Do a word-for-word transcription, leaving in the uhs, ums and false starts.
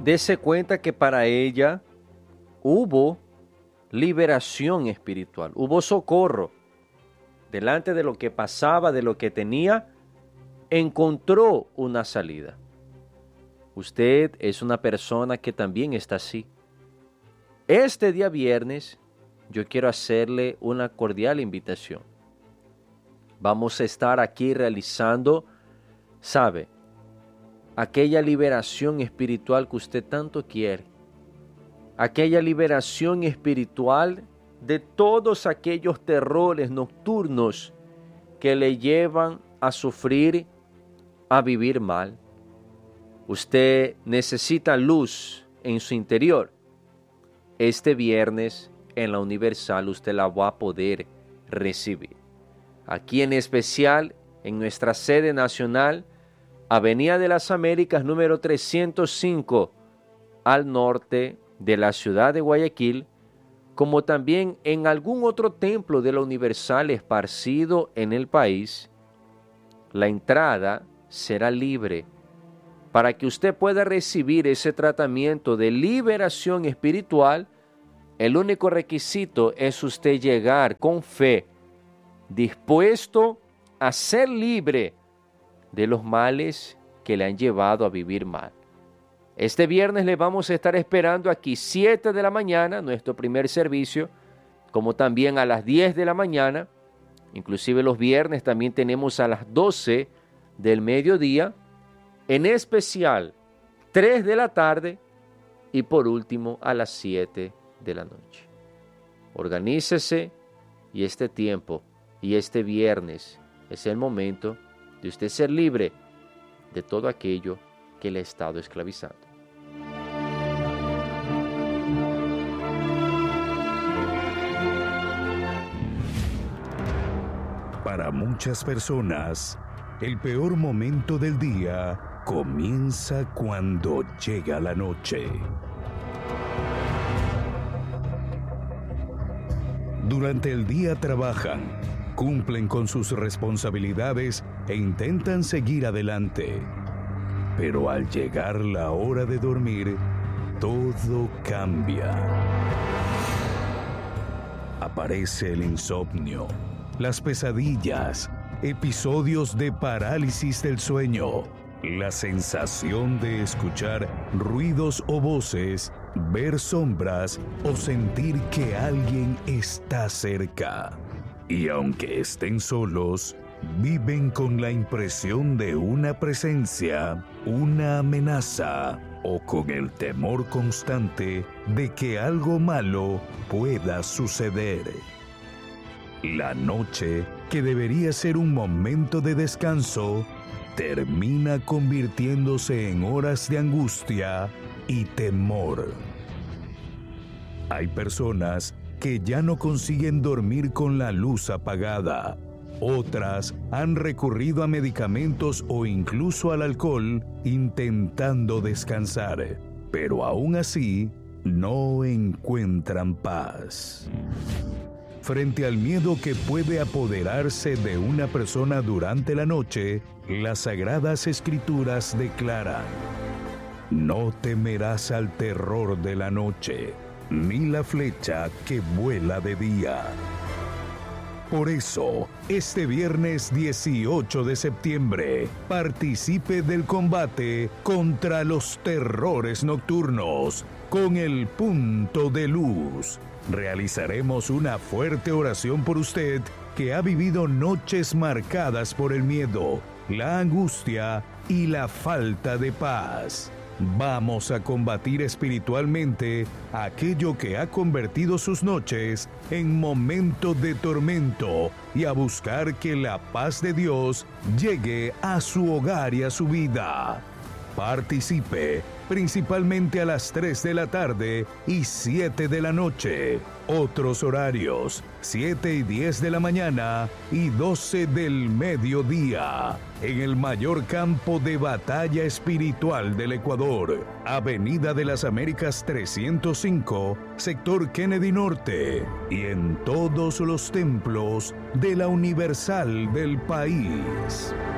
Dese cuenta que para ella hubo liberación espiritual, hubo socorro. Delante de lo que pasaba, de lo que tenía, encontró una salida. Usted es una persona que también está así. Este día viernes, yo quiero hacerle una cordial invitación. Vamos a estar aquí realizando, ¿sabe?, aquella liberación espiritual que usted tanto quiere. Aquella liberación espiritual de todos aquellos terrores nocturnos que le llevan a sufrir, a vivir mal. Usted necesita luz en su interior. Este viernes en la Universal usted la va a poder recibir. Aquí en especial en nuestra sede nacional, Avenida de las Américas número trescientos cinco, al norte de la ciudad de Guayaquil, como también en algún otro templo de la Universal esparcido en el país. La entrada será libre para que usted pueda recibir ese tratamiento de liberación espiritual. El único requisito es usted llegar con fe, dispuesto a ser libre de los males que le han llevado a vivir mal. Este viernes le vamos a estar esperando aquí siete de la mañana, nuestro primer servicio, como también a las diez de la mañana. Inclusive los viernes también tenemos a las doce del mediodía, en especial tres de la tarde y por último a las siete de la noche. Organícese y este tiempo y este viernes es el momento de usted ser libre de todo aquello que le ha estado esclavizando. Para muchas personas, el peor momento del día comienza cuando llega la noche. Durante el día trabajan, cumplen con sus responsabilidades e intentan seguir adelante. Pero al llegar la hora de dormir, todo cambia. Aparece el insomnio, las pesadillas, episodios de parálisis del sueño, la sensación de escuchar ruidos o voces, ver sombras o sentir que alguien está cerca. Y aunque estén solos, viven con la impresión de una presencia, una amenaza o con el temor constante de que algo malo pueda suceder. La noche, que debería ser un momento de descanso, termina convirtiéndose en horas de angustia y temor. Hay personas que ya no consiguen dormir con la luz apagada. Otras han recurrido a medicamentos o incluso al alcohol intentando descansar, pero aún así no encuentran paz. Frente al miedo que puede apoderarse de una persona durante la noche, las Sagradas Escrituras declaran: no temerás al terror de la noche, ni la flecha que vuela de día. Por eso, este viernes dieciocho de septiembre, participe del combate contra los terrores nocturnos con el Punto de Luz. Realizaremos una fuerte oración por usted que ha vivido noches marcadas por el miedo, la angustia y la falta de paz. Vamos a combatir espiritualmente aquello que ha convertido sus noches en momentos de tormento y a buscar que la paz de Dios llegue a su hogar y a su vida. Participe principalmente a las tres de la tarde y siete de la noche. Otros horarios, siete y diez de la mañana y doce del mediodía. En el mayor campo de batalla espiritual del Ecuador, Avenida de las Américas trescientos cinco, sector Kennedy Norte, y en todos los templos de la Universal del país.